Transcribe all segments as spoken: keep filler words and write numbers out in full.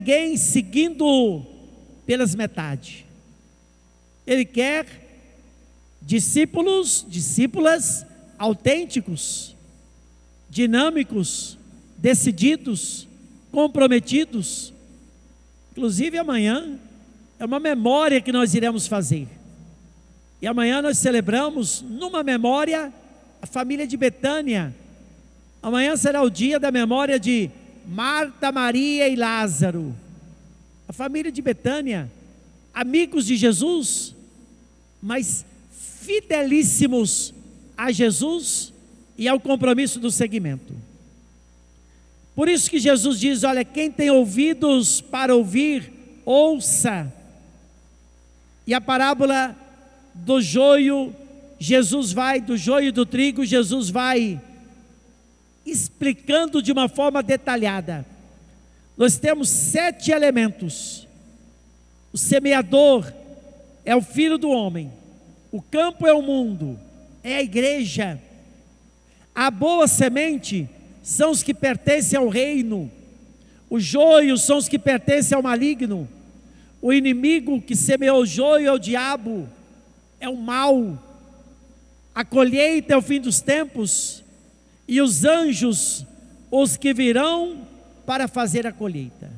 ninguém seguindo pelas metades. Ele quer discípulos, discípulas autênticos, dinâmicos, decididos, comprometidos. Inclusive amanhã é uma memória que nós iremos fazer. E amanhã nós celebramos numa memória a família de Betânia. Amanhã será o dia da memória de Marta, Maria e Lázaro. A família de Betânia, amigos de Jesus, mas fidelíssimos a Jesus e ao compromisso do seguimento. Por isso que Jesus diz: olha, quem tem ouvidos para ouvir, ouça. E a parábola do joio, Jesus vai, do joio e do trigo, Jesus vai explicando de uma forma detalhada. Nós temos sete elementos. O semeador é o filho do homem, o campo é o mundo, é a igreja. A boa semente são os que pertencem ao reino, os joios são os que pertencem ao maligno. O inimigo que semeou o joio é o diabo, é o mal. A colheita é o fim dos tempos, e os anjos, os que virão para fazer a colheita.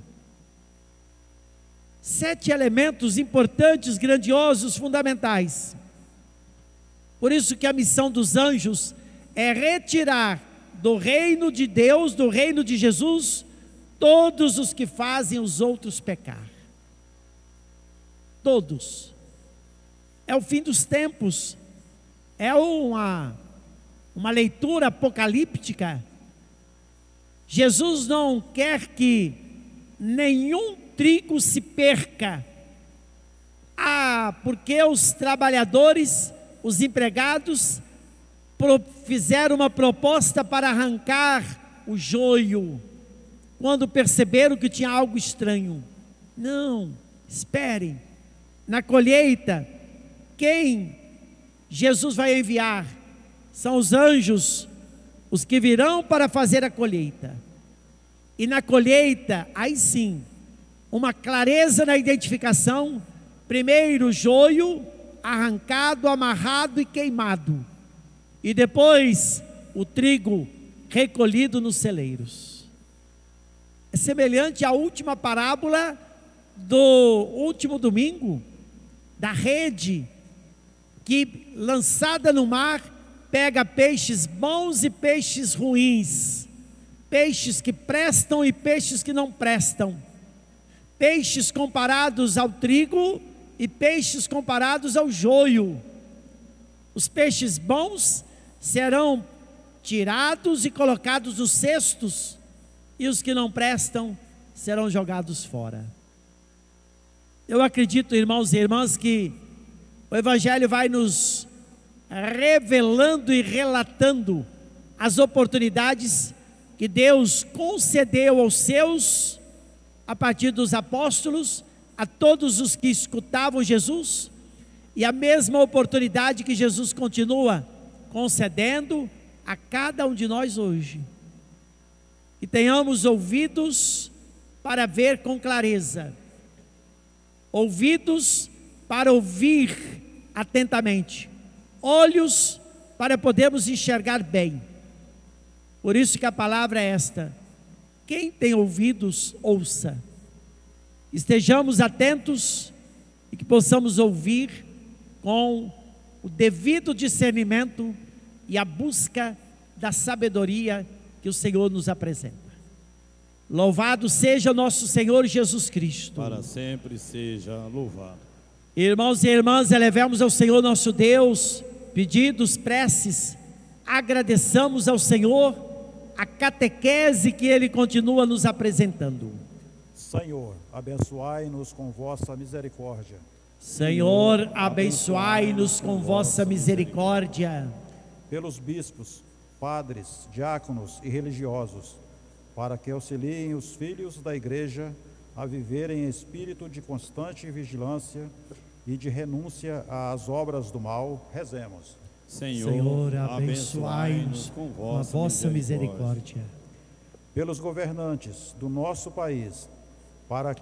Sete elementos importantes, grandiosos, fundamentais. Por isso que a missão dos anjos é retirar do reino de Deus, do reino de Jesus, todos os que fazem os outros pecar. Todos. É o fim dos tempos. É uma, uma leitura apocalíptica. Jesus não quer que nenhum trigo se perca. Ah, porque os trabalhadores, os empregados, fizeram uma proposta para arrancar o joio, quando perceberam que tinha algo estranho. Não, esperem. Na colheita, quem Jesus vai enviar são os anjos, os que virão para fazer a colheita. E na colheita, aí sim, uma clareza na identificação. Primeiro o joio arrancado, amarrado e queimado, e depois o trigo recolhido nos celeiros. É semelhante à última parábola do último domingo, da rede que, lançada no mar, pega peixes bons e peixes ruins, peixes que prestam e peixes que não prestam, peixes comparados ao trigo e peixes comparados ao joio. Os peixes bons serão tirados e colocados nos cestos, e os que não prestam serão jogados fora. Eu acredito, irmãos e irmãs, que o Evangelho vai nos revelando e relatando as oportunidades que Deus concedeu aos seus, a partir dos apóstolos, a todos os que escutavam Jesus, e a mesma oportunidade que Jesus continua concedendo a cada um de nós hoje. Que tenhamos ouvidos para ver com clareza, ouvidos para ouvir atentamente, olhos para podermos enxergar bem. Por isso que a palavra é esta: quem tem ouvidos, ouça. Estejamos atentos e que possamos ouvir com o devido discernimento e a busca da sabedoria que o Senhor nos apresenta. Louvado seja nosso Senhor Jesus Cristo. Para sempre seja louvado. Irmãos e irmãs, elevemos ao Senhor nosso Deus pedidos, preces, agradeçamos ao Senhor a catequese que Ele continua nos apresentando. Senhor, abençoai-nos com vossa misericórdia. Senhor, abençoai-nos com vossa misericórdia. Pelos bispos, padres, diáconos e religiosos, para que auxiliem os filhos da igreja a viverem em espírito de constante vigilância e de renúncia às obras do mal, rezemos. Senhor, Senhor, abençoai-nos com vossa, a vossa misericórdia. misericórdia. Pelos governantes do nosso país, para